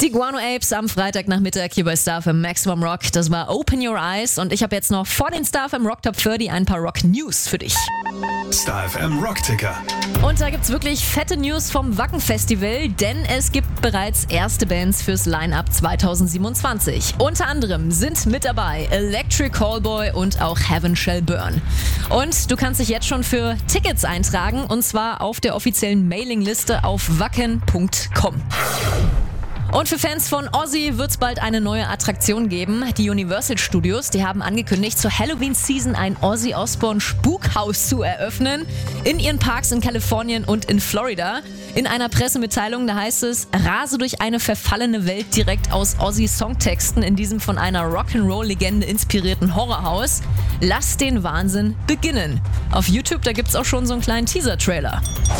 Die Guano Apes am Freitagnachmittag hier bei Star FM Maximum Rock. Das war Open Your Eyes und ich habe jetzt noch vor den Star FM Rock Top 30 ein paar Rock News für dich. Star FM Rock Ticker. Und da gibt's wirklich fette News vom Wacken Festival, denn es gibt bereits erste Bands fürs Line-Up 2027. Unter anderem sind mit dabei Electric Callboy und auch Heaven Shall Burn. Und du kannst dich jetzt schon für Tickets eintragen und zwar auf der offiziellen Mailingliste auf wacken.com. Und für Fans von Ozzy wird es bald eine neue Attraktion geben. Die Universal Studios, die haben angekündigt, zur Halloween-Season ein Ozzy Osbourne Spukhaus zu eröffnen. In ihren Parks in Kalifornien und in Florida. In einer Pressemitteilung, da heißt es, rase durch eine verfallene Welt direkt aus Ozzy-Songtexten in diesem von einer Rock'n'Roll-Legende inspirierten Horrorhaus. Lass den Wahnsinn beginnen. Auf YouTube, da gibt's auch schon so einen kleinen Teaser-Trailer.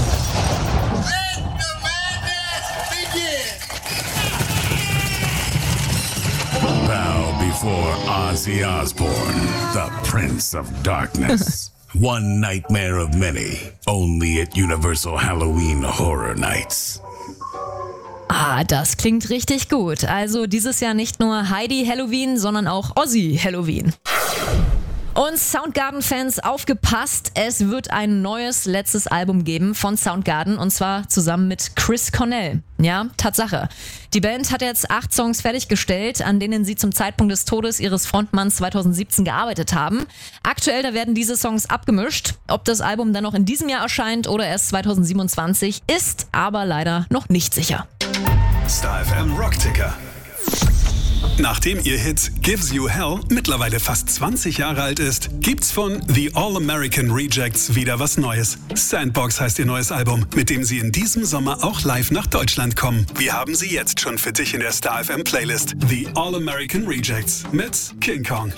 Bow before Ozzy Osbourne, the Prince of Darkness. One nightmare of many, only at Universal Halloween Horror Nights. Das klingt richtig gut. Also dieses Jahr nicht nur Heidi Halloween, sondern auch Ozzy Halloween. Und Soundgarden-Fans, aufgepasst, es wird ein neues letztes Album geben von Soundgarden und zwar zusammen mit Chris Cornell. Ja, Tatsache. Die Band hat jetzt 8 Songs fertiggestellt, an denen sie zum Zeitpunkt des Todes ihres Frontmanns 2017 gearbeitet haben. Aktuell, da werden diese Songs abgemischt. Ob das Album dann noch in diesem Jahr erscheint oder erst 2027, ist aber leider noch nicht sicher. Star FM Rock Ticker. Nachdem ihr Hit Gives You Hell mittlerweile fast 20 Jahre alt ist, gibt's von The All-American Rejects wieder was Neues. Sandbox heißt ihr neues Album, mit dem sie in diesem Sommer auch live nach Deutschland kommen. Wir haben sie jetzt schon für dich in der Star FM Playlist. The All-American Rejects mit King Kong.